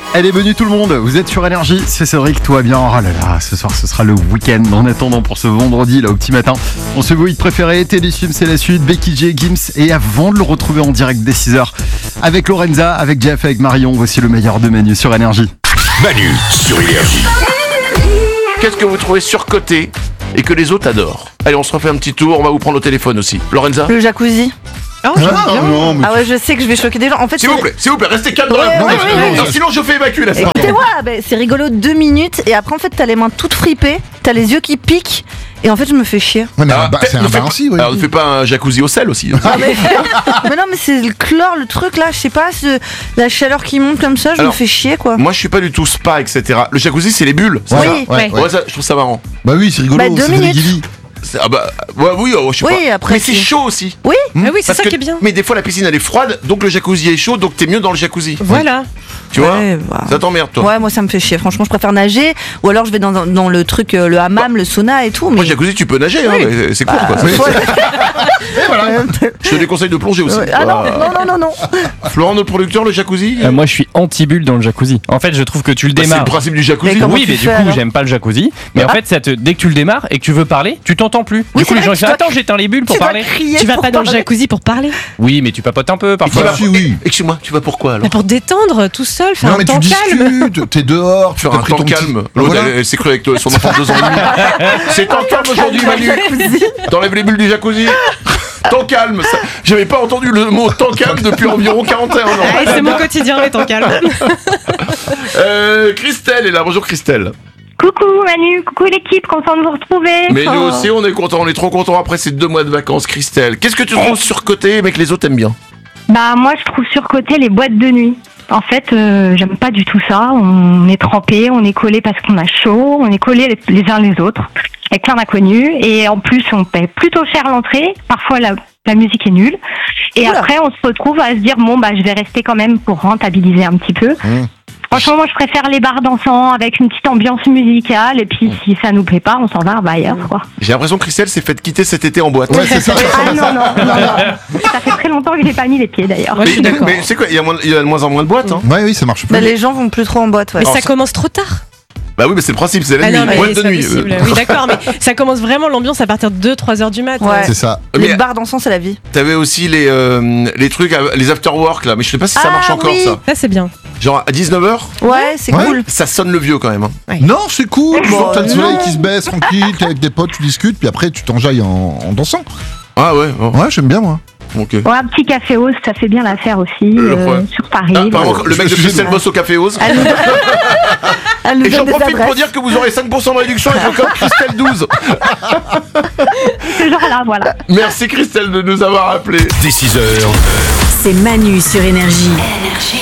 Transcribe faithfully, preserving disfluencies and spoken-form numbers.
Elle est venue tout le monde, vous êtes sur Énergie, c'est Cédric, tout va bien. Oh là là, ce soir ce sera le week-end. En attendant pour ce vendredi là au petit matin, on se voit préféré, Téléfilm c'est la suite, Becky J, Gims. Et avant de le retrouver en direct dès six heures avec Lorenza, avec Jeff, avec Marion, voici le meilleur de Manu sur Énergie. Manu sur Énergie. Qu'est-ce que vous trouvez surcoté et que les autres adorent? Allez, on se refait un petit tour, on va vous prendre au téléphone aussi. Lorenza? Le jacuzzi. Oh, j'aime Ah, bien. non, mais Ah ouais, je sais que je vais choquer des gens. En fait, S'il c'est- vous plaît, s'il vous plaît, restez calme dans la Ouais, non, ouais, mais- ouais, non, ouais. sinon je fais évacuer la salle. Écoutez-moi, ben, c'est rigolo deux minutes et après en fait t'as les mains toutes fripées, t'as les yeux qui piquent et en fait je me fais chier. Ouais, mais Ah, un ba- faites- c'est ne un faites bain pas- aussi, oui. Alors ne fais pas un jacuzzi au sel aussi. Ah, mais... mais non mais c'est le chlore, le truc là, je sais pas, ce- la chaleur qui monte comme ça, je Alors, me fais chier quoi. Moi je suis pas du tout spa, et cetera. Le jacuzzi c'est les bulles. c'est Ouais, ça Oui, ouais, Ouais, ouais. ça, je trouve ça marrant. Bah oui, c'est rigolo, Bah, deux c'est des minutes. guillis. C'est- Ah bah, ouais, oui, oh, je sais Oui, pas. après, mais c'est si. chaud aussi. Oui, Hmm. Ah oui, c'est Parce ça que- qui est bien. Mais des fois la piscine elle est froide, donc le jacuzzi est chaud, donc t'es mieux dans le jacuzzi. Voilà. Tu vois Ouais, bah. Ça t'emmerde toi. Ouais, moi ça me fait chier. Franchement, je préfère nager ou alors je vais dans, dans, dans le truc, euh, le hammam, le sauna et tout. Moi Mais le jacuzzi tu peux nager, hein, mais c'est cool quoi. Bah, faut- Je te déconseille de plonger aussi. Ouais. Ah non, non, non, non, non. Florent, notre producteur, le jacuzzi Euh, moi je suis anti-bulle dans le jacuzzi. En fait je trouve que tu le Bah, c'est démarres. le principe du jacuzzi. Mais comment Oui tu mais du fais, coup alors j'aime pas le jacuzzi. Mais en Ah. fait ça te, dès que tu le démarres et que tu veux parler, tu t'entends plus. Oui, du coup c'est les vrai gens que ils tu disent dois- attends j'éteins les bulles pour Tu dois parler. crier Tu vas pour pas dans le parler. jacuzzi pour parler. Oui mais tu papotes un peu Tu parfois. vas- Ah, si, oui. Excuse-moi, tu vas pourquoi alors Mais pour détendre tout seul, faire Non, un mais tu temps calme. discutes, t'es dehors, tu Faire t'as un pris temps ton petit- calme. Bah, L'autre, voilà. elle, elle s'est crue avec toi, son enfant de deux ans et demi. C'est temps calme aujourd'hui, Manu. T'enlèves les bulles du jacuzzi. Temps calme. ça- J'avais pas entendu le mot temps calme depuis environ quarante et un ans. Ah, c'est mon quotidien, les temps calmes. Euh, Christelle est là. Bonjour Christelle. Coucou Manu, coucou l'équipe, content de vous retrouver. Mais nous Oh. aussi, on est content. On est trop content après ces deux mois de vacances, Christelle. Qu'est-ce que tu trouves surcoté, mais que les autres aiment bien? Bah moi je trouve surcoté les boîtes de nuit. En fait, euh, j'aime pas du tout ça. On est trempé, on est collé parce qu'on a chaud, on est collés les uns les autres avec plein d'inconnus et en plus on paie plutôt cher l'entrée. Parfois la, la musique est nulle et Oula. après on se retrouve à se dire bon bah je vais rester quand même pour rentabiliser un petit peu. Mmh. Franchement, moi je préfère les bars dansants avec une petite ambiance musicale et puis si ça nous plaît pas, on s'en va bah, ailleurs quoi. J'ai l'impression que Christelle s'est fait quitter cet été en boîte. Ouais, c'est ça. Ah non, non, non, non. Ça fait très longtemps que j'ai pas mis les pieds d'ailleurs. Moi, je suis Mais, d'accord. mais c'est quoi? Il y, a moins- il y a de moins en moins de boîtes. Hein. Ouais, oui, ça marche Bah, plus. les gens vont plus trop en boîte, ouais. Mais Alors, ça ça- commence trop tard. Bah oui, mais c'est le principe, c'est la Ah nuit. non, mais boîte c'est de pas nuit. possible. euh. Oui, d'accord, mais ça commence vraiment l'ambiance à partir de deux trois heures du mat. Ouais. C'est ça. Les Mais bars dansants, c'est la vie. t'avais aussi les, euh, les trucs, euh, les after work là, mais je sais pas si ça Ah, marche encore oui. ça. Ça, c'est bien. Genre à dix-neuf heures, Ouais, c'est Ouais. cool. ça sonne le vieux quand même. Hein. Non, c'est cool. Genre, t'as le soleil non. qui se baisse tranquille, t'es avec des potes, tu discutes, puis après tu t'enjailles en, en dansant. Ah ouais, bon. Ouais, j'aime bien moi. Ok. Ouais, un petit café Ose, ça fait bien l'affaire aussi, Le euh, problème. sur Paris. Ah, pardon, voilà. le mec de Christelle bosse au Café Ose. Elle nous, Elle nous Et j'en donne des profite pour adresses. dire que vous aurez cinq pour cent de réduction avec le code Christelle douze. Ce genre-là, voilà. Merci Christelle de nous avoir appelés. Dès six heures. C'est Manu sur Énergie.